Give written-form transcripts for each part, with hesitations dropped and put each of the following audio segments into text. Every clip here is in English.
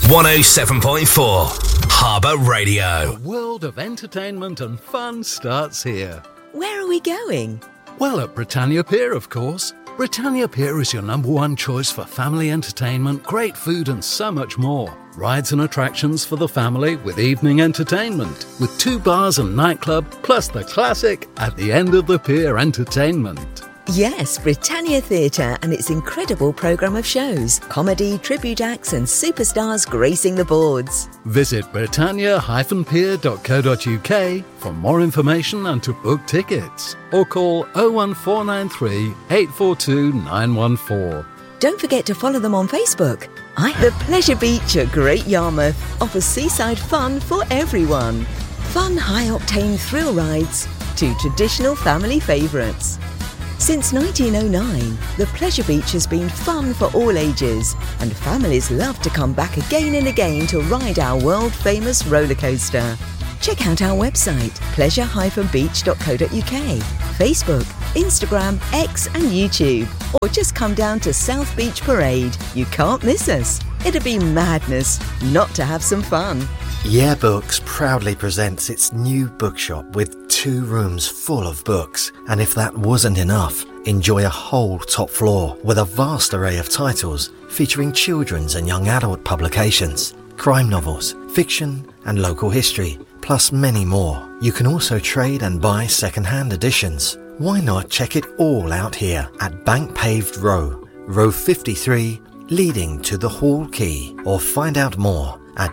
107.4 Harbour Radio. The world of entertainment and fun starts here. Where are we going? Well, at Britannia Pier, of course. Britannia Pier is your number one choice for family entertainment, great food and so much more. Rides and attractions for the family with evening entertainment, with 2 bars and nightclub, plus the classic at the end of the pier entertainment. Yes, Britannia Theatre and its incredible programme of shows, comedy, tribute acts and superstars gracing the boards. Visit britannia-pier.co.uk for more information and to book tickets, or call 01493 842 914. Don't forget to follow them on Facebook. The Pleasure Beach at Great Yarmouth offers seaside fun for everyone. Fun high-octane thrill rides to traditional family favourites. Since 1909, the Pleasure Beach has been fun for all ages, and families love to come back again and again to ride our world-famous roller coaster. Check out our website, pleasure-beach.co.uk, Facebook, Instagram, X and YouTube, or just come down to South Beach Parade. You can't miss us. It'd be madness not to have some fun. Yeah Books proudly presents its new bookshop with 2 rooms full of books. And if that wasn't enough, enjoy a whole top floor with a vast array of titles featuring children's and young adult publications, crime novels, fiction and local history, plus many more. You can also trade and buy second-hand editions. Why not check it all out here at Bank Paved Row, Row 53, leading to the Hall Quay, or find out more at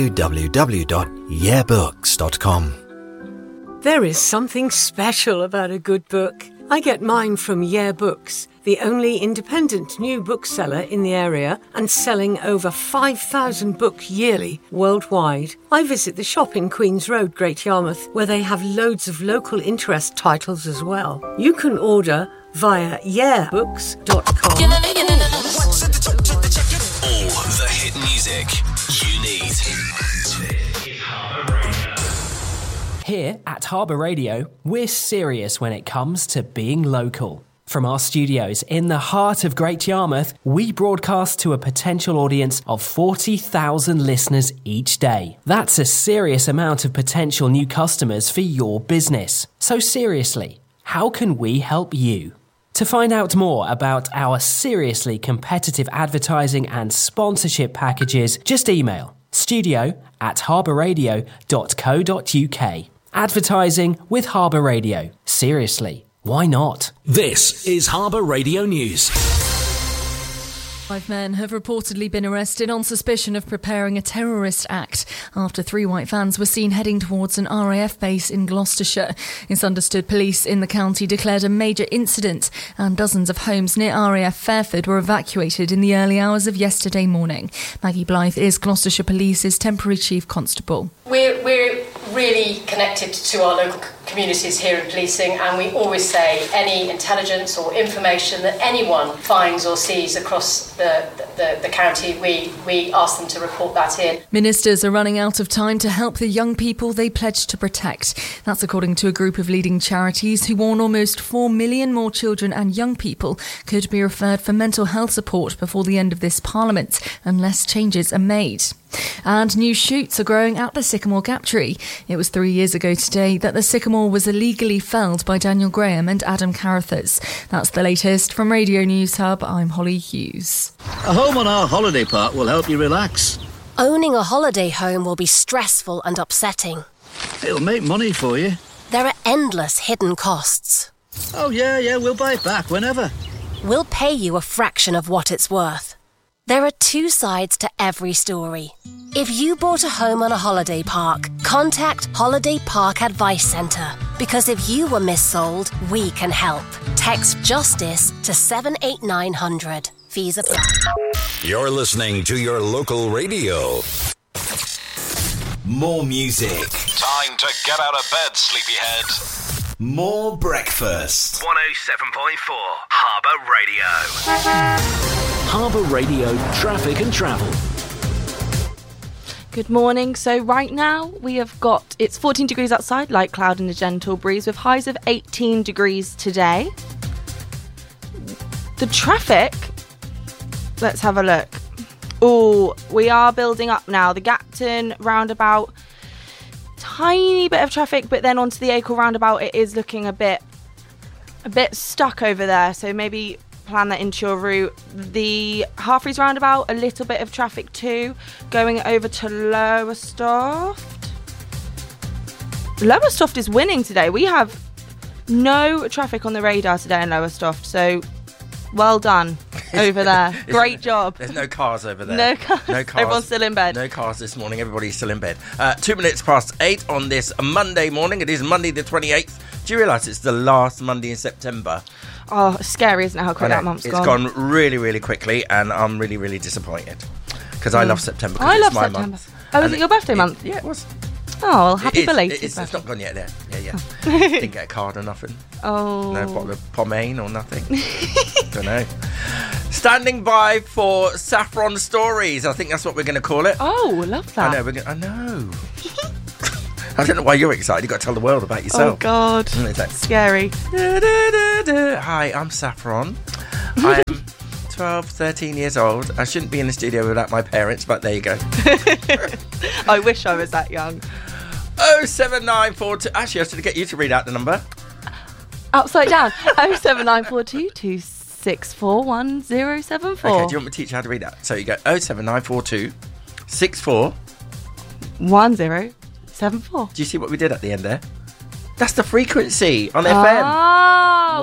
www.yeahbooks.com. There is something special about a good book. I get mine from Yeah Books, the only independent new bookseller in the area and selling over 5,000 books yearly worldwide. I visit the shop in Queen's Road, Great Yarmouth, where they have loads of local interest titles as well. You can order via yeahbooks.com. All the hit music you need. Here at Harbour Radio, we're serious when it comes to being local. From our studios in the heart of Great Yarmouth, we broadcast to a potential audience of 40,000 listeners each day. That's a serious amount of potential new customers for your business. So seriously, how can we help you? To find out more about our seriously competitive advertising and sponsorship packages, just email studio@harbourradio.co.uk. Advertising with Harbour Radio. Seriously, why not? This is Harbour Radio News. 5 men have reportedly been arrested on suspicion of preparing a terrorist act after 3 white vans were seen heading towards an RAF base in Gloucestershire. It's understood police in the county declared a major incident and dozens of homes near RAF Fairford were evacuated in the early hours of yesterday morning. Maggie Blythe is Gloucestershire Police's temporary chief constable. We're really connected to our local communities here in policing, and we always say any intelligence or information that anyone finds or sees across the county, we ask them to report that in. Ministers are running out of time to help the young people they pledged to protect. That's according to a group of leading charities who warn almost 4 million more children and young people could be referred for mental health support before the end of this Parliament unless changes are made. And new shoots are growing at the Sycamore Gap Tree. It was 3 years ago today that the sycamore was illegally felled by Daniel Graham and Adam Carruthers. That's the latest from Radio News Hub. I'm Holly Hughes. A home on our holiday park will help you relax. Owning a holiday home will be stressful and upsetting. It'll make money for you. There are endless hidden costs. Oh yeah, we'll buy it back whenever. We'll pay you a fraction of what it's worth. There are 2 sides to every story. If you bought a home on a holiday park, contact Holiday Park Advice Centre. Because if you were missold, we can help. Text JUSTICE to 78900. Fees apply. You're listening to your local radio. More music. Time to get out of bed, sleepyhead. More breakfast. 107.4 Harbour Radio. Harbour Radio traffic and travel. Good morning. So right now it's 14 degrees outside, light cloud and a gentle breeze with highs of 18 degrees today. The traffic, let's have a look. Oh, we are building up now. The Gapton roundabout, tiny bit of traffic, but then onto the Acle roundabout, it is looking a bit stuck over there. So maybe plan that into your route. The Harfreys roundabout, a little bit of traffic too, going over to Lowestoft. Lowestoft is winning today. We have no traffic on the radar today in Lowestoft, so well done over there. Great job. There's no cars over there. No cars. Everyone's still in bed. No cars this morning. Everybody's still in bed. 2 minutes past 8 on this Monday morning. It is Monday the 28th. Do you realise it's the last Monday in September? Oh, scary, isn't it, how quick that month's gone? It's gone really, really quickly, and I'm really, really disappointed. Because I love September. I love my September. Month. Oh, is it your birthday month? Yeah, it was. Oh, well, happy belated. It's not gone yet there. Yeah. Didn't get a card or nothing. Oh. No bottle of pomade or nothing. Don't know. Standing by for Saffron Stories. I think that's what we're going to call it. Oh, love that. I know. I don't know why you're excited. You've got to tell the world about yourself. Oh, God. Scary. Hi, I'm Saffron. I am 12, 13 years old. I shouldn't be in the studio without my parents, but there you go. I wish I was that young. 07942. Actually, I was going to get you to read out the number. Upside down. 07942 264 1074. Okay, do you want me to teach you how to read that? So you go 07942 64 1074. Do you see what we did at the end there? That's the frequency on FM. Oh,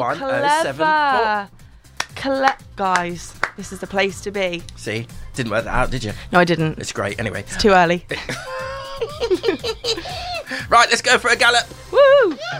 1074. Guys, this is the place to be. See? Didn't work that out, did you? No, I didn't. It's great. Anyway. It's too early. Right, let's go for a gallop. Woo!